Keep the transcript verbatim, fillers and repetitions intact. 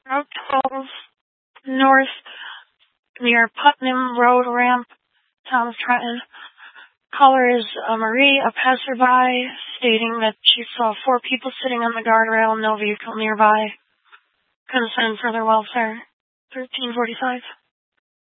Route twelve, north, near Putnam Road ramp, town of Trenton. Caller is uh, Marie, a passerby, stating that she saw four people sitting on the guardrail, no vehicle nearby. Concern for their welfare. thirteen forty-five.